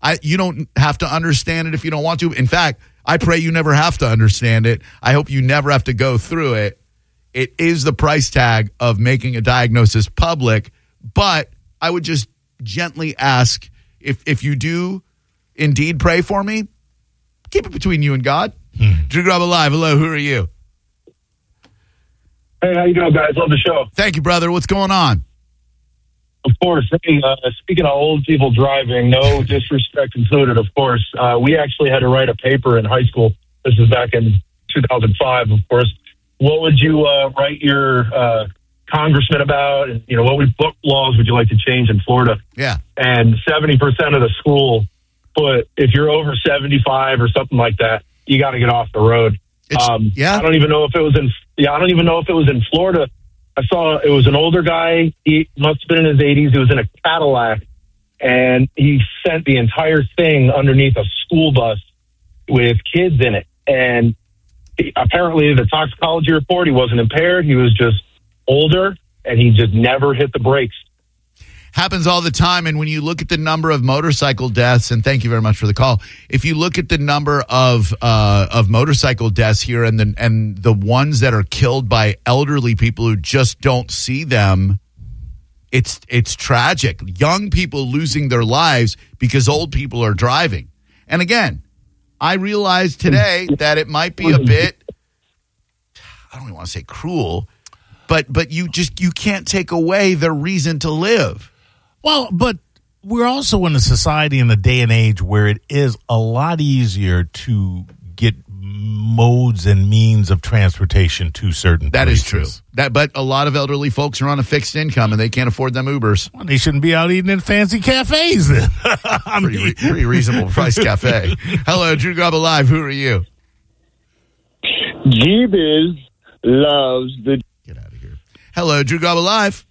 You don't have to understand it if you don't want to. In fact, I pray you never have to understand it. I hope you never have to go through it. It is the price tag of making a diagnosis public, but I would just gently ask if you do indeed pray for me, keep it between you and God. Drew Garabo Live. Hello, who are you? Hey, how you doing, guys? Love the show. Thank you, brother. What's going on? Of course. Hey, speaking of old people driving, no disrespect included, of course. We actually had to write a paper in high school. This is back in 2005, of course. What would you write your congressman about? And, what laws would you like to change in Florida? Yeah. And 70% of the school put, if you're over 75 or something like that, you got to get off the road. Yeah. I don't even know if it was in Florida. I saw it was an older guy. He must have been in his 80s. He was in a Cadillac, and he sent the entire thing underneath a school bus with kids in it. And apparently, the toxicology report, he wasn't impaired. He was just older, and he just never hit the brakes. Happens all the time. And when you look at the number of motorcycle deaths, and thank you very much for the call. If you look at the number of motorcycle deaths here and the ones that are killed by elderly people who just don't see them, it's tragic. Young people losing their lives because old people are driving. And again, I realize today that it might be a bit, I don't even want to say cruel, but you can't take away their reason to live. Well, but we're also in a society in a day and age where it is a lot easier to get modes and means of transportation to certain That places. is true. But a lot of elderly folks are on a fixed income and they can't afford them Ubers. Well, they shouldn't be out eating in fancy cafes then. Pretty reasonable price cafe. Hello, Drew Garabo Live. Who are you? G-Biz loves the... Get out of here. Hello, Drew Garabo Live.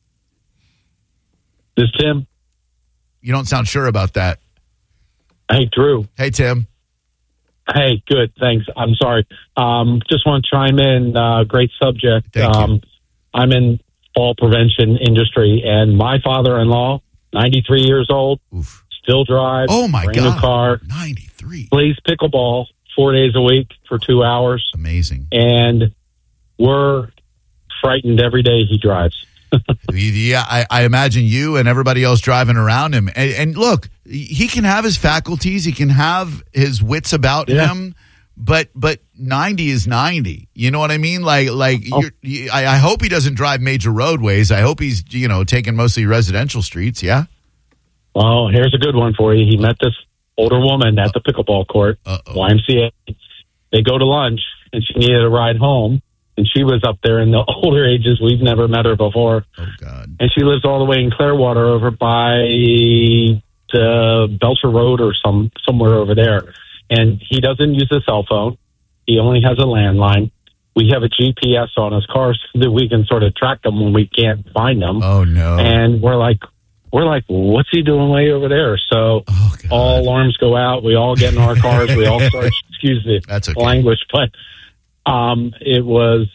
This Tim? You don't sound sure about that. Hey, Drew. Hey, Tim. Hey, good. Thanks. I'm sorry. Just want to chime in. Great subject. Thank you. I'm in fall prevention industry, and my father-in-law, 93 years old, Oof. still drives. Oh, my brand God. new car. 93. Plays pickleball 4 days a week for 2 hours. Amazing. And we're frightened every day he drives. Yeah, I imagine you and everybody else driving around him. And look, he can have his faculties. He can have his wits about him. But 90 is 90. You know what I mean? I hope he doesn't drive major roadways. I hope he's, taking mostly residential streets. Yeah. Well, here's a good one for you. He met this older woman at the pickleball court, YMCA. They go to lunch, and she needed a ride home. And she was up there in the older ages. We've never met her before. Oh, God. And she lives all the way in Clearwater over by Belcher Road or somewhere over there. And he doesn't use a cell phone. He only has a landline. We have a GPS on his car so that we can sort of track him when we can't find him. Oh, no. And we're like, what's he doing way over there? So all alarms go out. We all get in our cars. We all start, excuse the That's okay. language, but it was,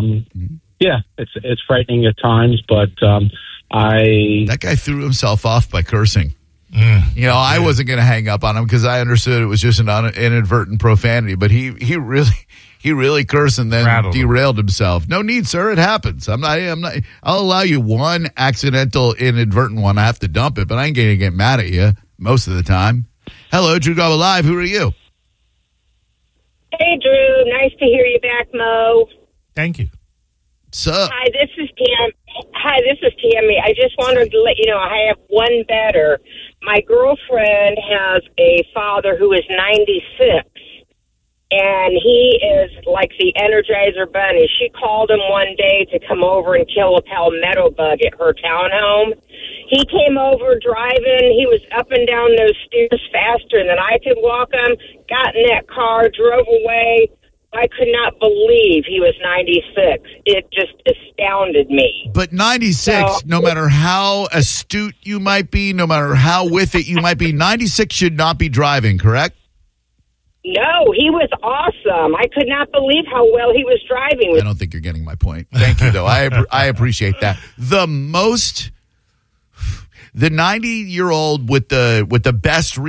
it's frightening at times, but that guy threw himself off by cursing. I wasn't going to hang up on him because I understood it was just an inadvertent profanity, but he really cursed and then derailed himself. No need, sir. It happens. I'm not. I'll allow you one accidental, inadvertent one. I have to dump it, but I ain't going to get mad at you most of the time. Hello, Drew Garabo Live. Who are you? Hey, Drew. Nice to hear you back, Mo. Thank you. Sup? Hi, this is Tammy. I just wanted to let you know I have one better. My girlfriend has a father who is 96, and he is like the Energizer Bunny. She called him one day to come over and kill a palmetto bug at her townhome. He came over driving. He was up and down those stairs faster than I could walk them, got in that car, drove away. I could not believe he was 96. It just astounded me. But 96, no matter how astute you might be, no matter how with it you might be, 96 should not be driving, correct? No, he was awesome. I could not believe how well he was driving. I don't think you're getting my point. Thank you, though. I appreciate that. The 90-year-old with the best